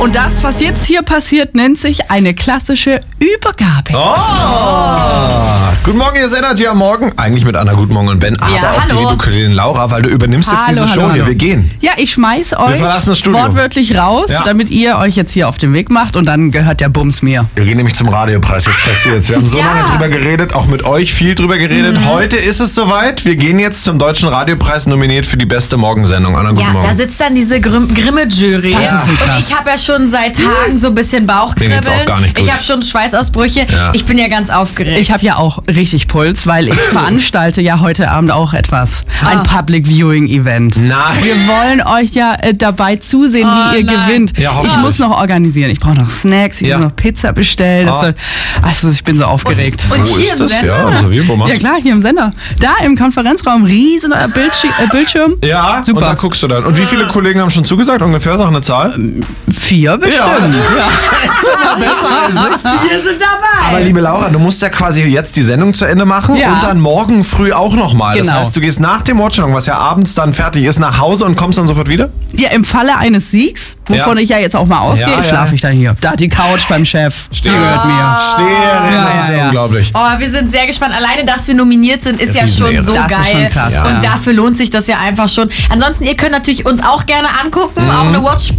Und das, was jetzt hier passiert, nennt sich eine klassische Übergabe. Guten Morgen, ihr Energy am Morgen. Eigentlich mit Anna, guten Morgen und Ben. Aber Ja, auch die hallo. Kollegin Laura, weil du übernimmst jetzt diese Show hier. Wir gehen. Ja, ich schmeiß euch verlassen das Studio. wortwörtlich raus, Ja. damit ihr euch jetzt hier auf den Weg macht und dann gehört der Bums mir. Wir gehen nämlich zum Radiopreis. Jetzt passiert's. Wir haben so lange drüber geredet, auch mit euch viel drüber geredet. Heute ist es soweit. Wir gehen jetzt zum Deutschen Radiopreis, nominiert für die beste Morgensendung. Anna, guten Ja, Morgen. da sitzt dann diese Grimme-Jury. Das ist so krass. Und ich habe ja schon seit Tagen so ein bisschen Mir Bauchkribbeln. geht's auch gar nicht gut. Ich habe schon Schweißausbrüche. Ja. Ich bin ja ganz aufgeregt. Ich habe ja auch richtig Puls, weil ich veranstalte ja heute Abend auch etwas. Ein Public Viewing Event. Nein. Wir wollen euch ja dabei zusehen, wie ihr nein. gewinnt. Ja, Ich hoffentlich. muss noch organisieren. Ich brauche noch Snacks, ich Ja. muss noch Pizza bestellen. Das Ah. wird, also ich bin so aufgeregt. Und Wo hier ist im das? Sender? Ja, also wie, wo machst Ja klar, hier im Sender. Da im Konferenzraum, riesen Bildschirm. Ja, und Super. da guckst du dann. Und wie viele Kollegen haben schon zugesagt? Ungefähr, sag eine Zahl. 4 bestimmt. Ja. Wir sind dabei. Aber liebe Laura, du musst ja quasi jetzt die Sendung zu Ende machen Ja. und dann morgen früh auch nochmal. Das Genau. heißt, du gehst nach dem Watchalong, was ja abends dann fertig ist, nach Hause und kommst dann sofort wieder? Ja, im Falle eines Siegs, wovon Ja. ich ja jetzt auch mal ausgehe, Ja, ja. schlafe ich dann hier. Da die Couch beim Chef, die gehört mir. Steherin, das ist ja, ja. unglaublich. Oh, wir sind sehr gespannt. Alleine, dass wir nominiert sind, ist ja schon Riesenehre. so Das ist geil. schon krass, Und ja. dafür lohnt sich das ja einfach schon. Ansonsten, ihr könnt natürlich uns auch gerne angucken. Auch eine Watch